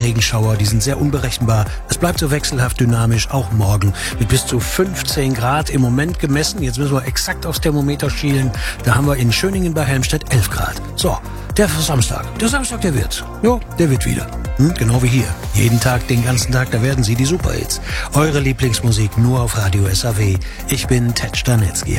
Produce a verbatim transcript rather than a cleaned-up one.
Regenschauer, die sind sehr unberechenbar. Es bleibt so wechselhaft dynamisch, auch morgen mit bis zu fünfzehn Grad im Moment gemessen. Jetzt müssen wir exakt aufs Thermometer schielen. Da haben wir in Schöningen bei Helmstedt elf Grad. So, der Samstag. Der Samstag, der wird. Jo, der wird wieder. Hm, genau wie hier. Jeden Tag, den ganzen Tag, da werden sie die Superhits. Eure Lieblingsmusik nur auf Radio S A W. Ich bin Ted Stanitzky.